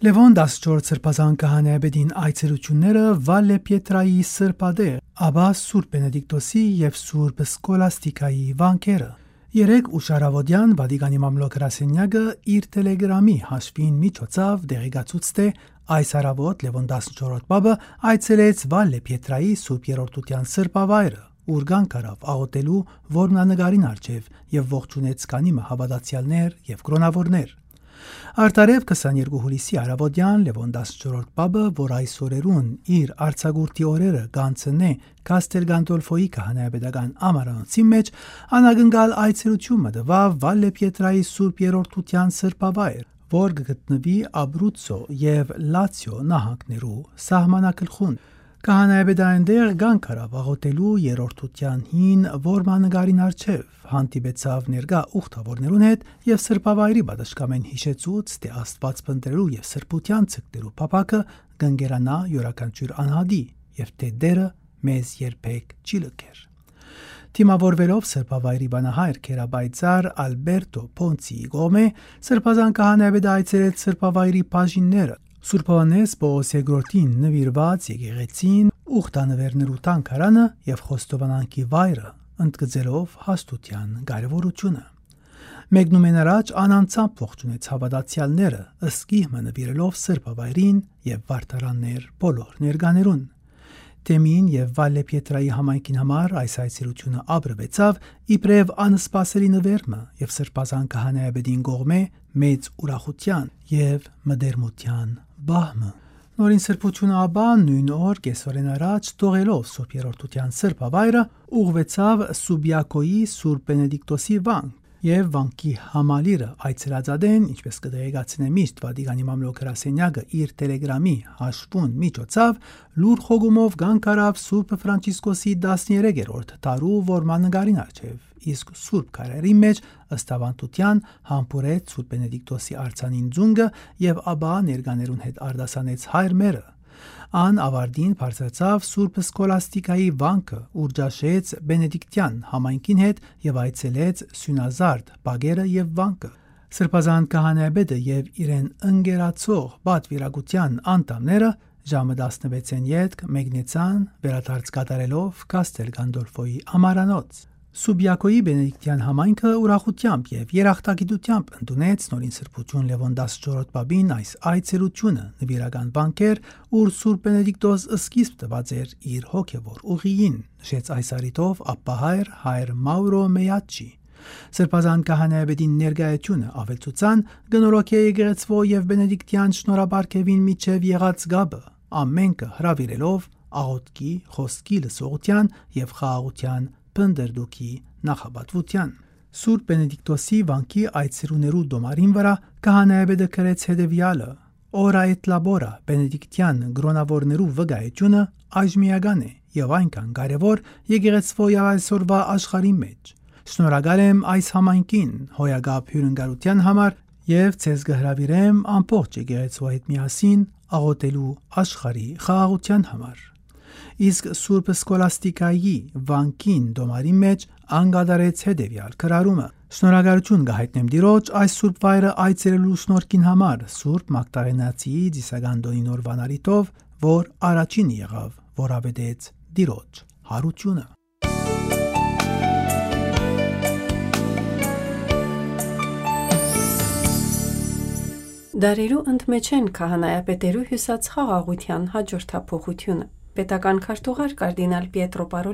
Լևոն 14 սրբազան քահանայապետին այցելությունները Վալլե Պիետրայի սրբադեղ, Աբա Սուրբ Բենեդիկտոսի եւ Սուրբ Սկոլաստիկայի վանքերը։ 3 ուշարավոդյան Վատիկանի մամլոք-գրասենյակը իր տելեգրամի հաշվին միջոցով դեղեկացուց թե այս առավոտ Լևոն 14 պապը այցելեց Վալլե Պիետրայի Սուրբ Երրորդության սրբավայրը, ուր գանքարավ աղոթելու որմնանկարին առջև եւ ողջունեց կանիմը հավատացյալներ եւ կրոնավորներ։ Արտարև 22 հուլիսի առավոտյան Լևոն 14 պապը, որ այս օրերուն իր արձակուրդի օրերը գանցնե Կաստել Գանդոլֆոյի քահանայապետական ամարանոցի մեջ, անագնգալ այցելություն մտավ Վալլե Պիետրայի Սուրբ Երրորդության սրբավայր, որ գտնվի Աբրուցո եւ Լացիո նահանգներու սահմանակլխուն։ Քահանայապետայիններ գանքարավ աղոթելու երրորդության հին որմնանկարին առջև, հանդիպեցավ ներկա ուխտավորներուն հետ եւ սրբավայրի պատշգամեն հիշեցուց, թե Աստված փնտրելու եւ սրբության ցկտելու փափակը կընկերանա յուրաքանչյուր անհատի եւ թե Տերը մեզ երբեք չի լքեր։ Թիմավորվելով սրբավայրի բանահայր քերաբայծար Ալբերտո Պոնցիի գոմե, սրբազան քահանայապետը այցելեց սրբավայրի բաժինները, Սուրբ Հովհաննես Պողոս II-ին նվիրված եկեղեցին, ուխտանվերներու տանքարանը եւ խոստովանանքի վայրը, ընդգծելով հաստության կարեւորությունը։ Մեկնումեն առաջ անանցամբ ողջունեց հավատացյալները, ըսկիհմը նվիրելով սրբավայրին եւ վարդարաններ բոլոր ներկաներուն։ Թեմին եւ Վալլե Պիետրայի համայնքին համար այս այցելությունը ապրվեցավ իբրև անսպասելի նվերմը եւ սրբազան քահանայապետին կողմէ մեծ ուրախության եւ մդերմության բահմը։ Նորին սրբությունը աբա նույն օր կեսօրեն առաջ տողելով Սուրբ Երրորդության սրբավայրը ուղղվեցավ Սուբիակոյի Սուրբ Բենեդիկտոսի վանք եւ վանքի համալիրը այցելածադեն, ինչպես կդեղեկացնե միշտ Վատիկանի մամլոք-գրասենյակը իր տելեգրամի հաշվուն միջոցով լուր խոգումով գանքարավ Սուրբ Ֆրանցիսկոսի 13-րդ տարու որմնանկարին առջև, իսկ Սուրբ Քարերի մեջ ըստ ավանդության համբուրեց Սուրբ Բենեդիկտոսի արձանին ձունգը եւ աբա ներկաներուն հետ արդասանեց հայր մերը։ Ան ավարտին բարձրացավ Սուրբ Սկոլաստիկայի վանքը, ուր ջաշեց Բենեդիկտյան համայնքին հետ եւ այցելեց Սյունազարդ բագերը եւ վանքը։ Սրբազան քահանայապետը եւ իրեն ընկերացող պատվիրակության անդամները ժամը 16-ին ետք մեկնեցան վերադարձ կատարելով Կաստել Գանդոլֆոյի ամարանոց։ Սուբիակոյի Բենեդիկտյան համայնքը ուրախությամբ եւ երախտագիտությամբ ընդունեց նորին սրբություն Լևոն 14 պապին այս այցելությունը նվիրական բանկեր, ուր Սուրբ Բենեդիկտոս սկիզբ տված էր իր հոգևոր ուղիին, նշեց այս առիթով ապահայր հայր Մաուրո Մեյաչի։ Սրբազան քահանայապետին ներկայությունը ավելցուցան գնորոքե եկեղեցվո եւ Բենեդիկտյան շնորհաբարգեւին միջև եղած գաբը, ամենքը հրավիրելով աղոթքի, խոսքի լսողության եւ խաղաղության պնդերդուքի նախապատվության։ Սուրբ Բենեդիկտոսի վանքի այցելուներու դոմարին վրա քահանայապետը գրեց հետևյալը. «Օրա էտ լաբորա Բենեդիկտյան գրոնավորներու վկայությունը այժմիական է եւ այնքան կարեւոր եկեղեցվո եւ այսօրվա աշխարհի մեջ։ Շնորհակալ եմ այս համայնքին հոյագապ հյուրընկալության համար եւ ցեզ կհրավիրեմ ամբողջ եկեղեցվո հետ միասին աղոթելու աշխարհի խաղաղության համար»։ Իսկ Սուրբ Սկոլաստիկայի վանքին դոմարի մեջ անգադարեց հետևյալ քրարումը. «Շնորհակալություն կհայտնեմ Տիրոջ այս Սուրբ վայրը այցելելու շնորհքին համար Սուրբ Մագդաղենացիի Դիսագանդոնի նոր վանարիտով, որ առաջին եղավ, որ ավետեց Տիրոջ հարությունը»։ Դարերու ընդմեջ են քահանայապետերու հյուսած խաղաղության հաջորդափոխությունը։ Պետական քարտուղար կարդինալ Պիետրո